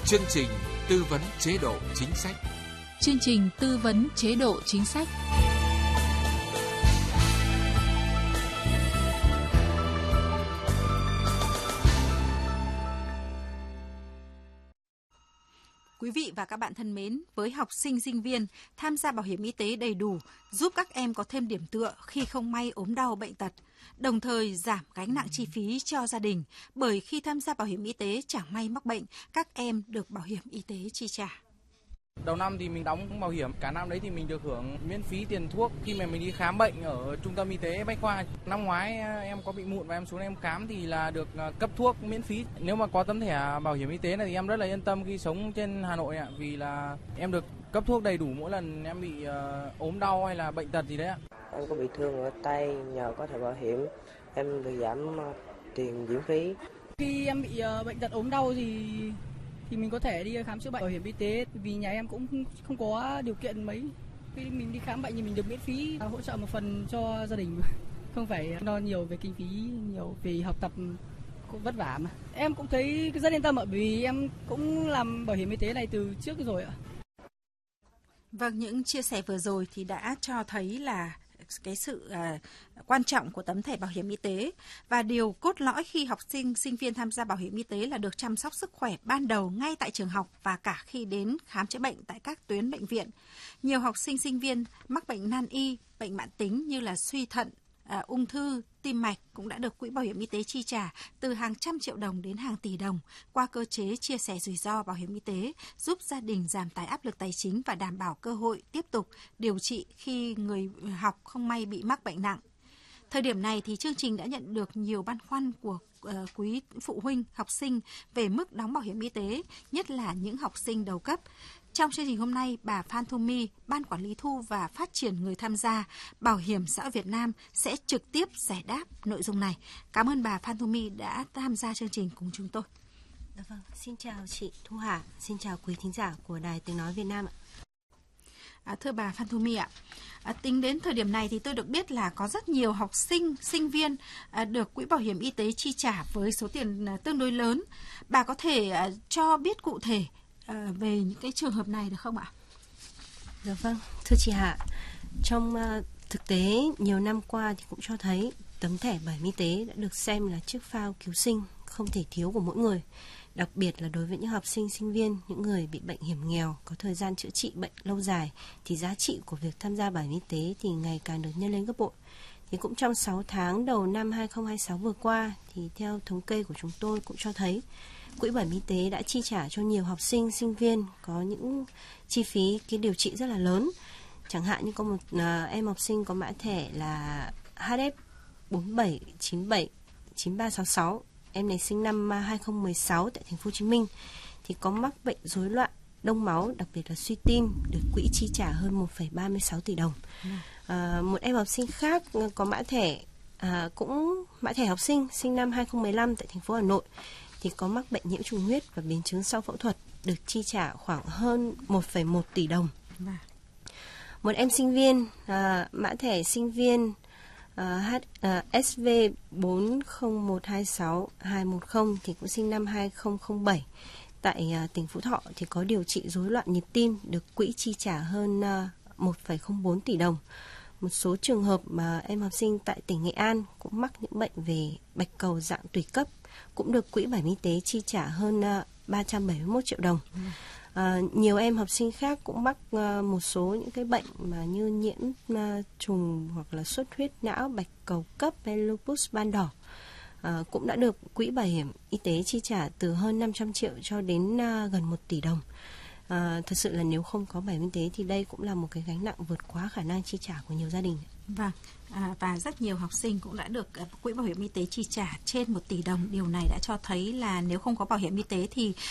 Chương trình tư vấn chế độ chính sách. Chương trình tư vấn chế độ chính sách. Quý vị và các bạn thân mến, với học sinh, sinh viên, tham gia bảo hiểm y tế đầy đủ giúp các em có thêm điểm tựa khi không may ốm đau bệnh tật, đồng thời giảm gánh nặng chi phí cho gia đình, bởi khi tham gia bảo hiểm y tế chẳng may mắc bệnh, các em được bảo hiểm y tế chi trả. Đầu năm thì mình đóng bảo hiểm, cả năm đấy thì mình được hưởng miễn phí tiền thuốc khi mà mình đi khám bệnh ở trung tâm y tế Bách Khoa. Năm ngoái em có bị mụn và em xuống em khám thì là được cấp thuốc miễn phí. Nếu mà có tấm thẻ bảo hiểm y tế này thì em rất là yên tâm khi sống trên Hà Nội ạ, vì là em được cấp thuốc đầy đủ mỗi lần em bị ốm đau hay là bệnh tật gì đấy ạ. Em có bị thương ở tay, nhờ có thẻ bảo hiểm em được giảm tiền viện phí. Khi em bị bệnh tật ốm đau thì mình có thể đi khám chữa bệnh bảo hiểm y tế, vì nhà em cũng không có điều kiện mấy. Khi mình đi khám bệnh thì mình được miễn phí, hỗ trợ một phần cho gia đình, không phải lo nhiều về kinh phí, nhiều vì học tập cũng vất vả mà. Em cũng thấy rất yên tâm ạ, vì em cũng làm bảo hiểm y tế này từ trước rồi ạ. Vâng, những chia sẻ vừa rồi thì đã cho thấy là cái sự quan trọng của tấm thẻ bảo hiểm y tế, và điều cốt lõi khi học sinh, sinh viên tham gia bảo hiểm y tế là được chăm sóc sức khỏe ban đầu ngay tại trường học và cả khi đến khám chữa bệnh tại các tuyến bệnh viện. Nhiều học sinh, sinh viên mắc bệnh nan y, bệnh mãn tính như là suy thận, ung thư, tim mạch cũng đã được quỹ bảo hiểm y tế chi trả từ hàng trăm triệu đồng đến hàng tỷ đồng qua cơ chế chia sẻ rủi ro bảo hiểm y tế, giúp gia đình giảm tải áp lực tài chính và đảm bảo cơ hội tiếp tục điều trị khi người học không may bị mắc bệnh nặng. Thời điểm này thì chương trình đã nhận được nhiều băn khoăn của quý phụ huynh, học sinh về mức đóng bảo hiểm y tế, nhất là những học sinh đầu cấp. Trong chương trình hôm nay, bà Phan Thu My, Ban Quản lý Thu và Phát triển người tham gia Bảo hiểm xã hội Việt Nam sẽ trực tiếp giải đáp nội dung này. Cảm ơn bà Phan Thu My đã tham gia chương trình cùng chúng tôi. Vâng, xin chào chị Thu Hà, xin chào quý thính giả của Đài Tiếng Nói Việt Nam ạ. Thưa bà Phan Thu My ạ, tính đến thời điểm này thì tôi được biết là có rất nhiều học sinh, sinh viên được quỹ bảo hiểm y tế chi trả với số tiền tương đối lớn. Bà có thể cho biết cụ thể về những cái trường hợp này được không ạ? Dạ vâng, thưa chị Hạ, trong thực tế nhiều năm qua thì cũng cho thấy tấm thẻ bảo hiểm y tế đã được xem là chiếc phao cứu sinh không thể thiếu của mỗi người. Đặc biệt là đối với những học sinh, sinh viên, những người bị bệnh hiểm nghèo, có thời gian chữa trị bệnh lâu dài, thì giá trị của việc tham gia bảo hiểm y tế thì ngày càng được nhân lên gấp bội. Thì cũng trong 6 tháng đầu năm 2026 vừa qua, thì theo thống kê của chúng tôi cũng cho thấy quỹ bảo hiểm y tế đã chi trả cho nhiều học sinh, sinh viên có những chi phí cái điều trị rất là lớn. Chẳng hạn như có một em học sinh có mã thẻ là HF47979366. Em này sinh năm 2016 tại thành phố Hồ Chí Minh, thì có mắc bệnh rối loạn đông máu, đặc biệt là suy tim, được quỹ chi trả hơn 1,36 tỷ đồng. Một em học sinh khác có mã thẻ cũng mã thẻ học sinh sinh năm 2015 tại thành phố Hà Nội, thì có mắc bệnh nhiễm trùng huyết và biến chứng sau phẫu thuật, được chi trả khoảng hơn 1,1 tỷ đồng. Một em sinh viên mã thẻ sinh viên SV40126210 thì cũng sinh năm 2007 tại tỉnh Phú Thọ, thì có điều trị rối loạn nhịp tim, được quỹ chi trả hơn 1,04 tỷ đồng. Một số trường hợp mà em học sinh tại tỉnh Nghệ An cũng mắc những bệnh về bạch cầu dạng tụy cấp, cũng được quỹ bảo hiểm y tế chi trả hơn 371 triệu đồng. Nhiều em học sinh khác cũng mắc một số những cái bệnh mà như nhiễm trùng hoặc là xuất huyết não, bạch cầu cấp hay lupus ban đỏ, cũng đã được quỹ bảo hiểm y tế chi trả từ hơn 500 triệu cho đến gần 1 tỷ đồng. Thật sự là nếu không có bảo hiểm y tế thì đây cũng là một cái gánh nặng vượt quá khả năng chi trả của nhiều gia đình. Vâng, và rất nhiều học sinh cũng đã được quỹ bảo hiểm y tế chi trả trên 1 tỷ đồng. Điều này đã cho thấy là nếu không có bảo hiểm y tế thì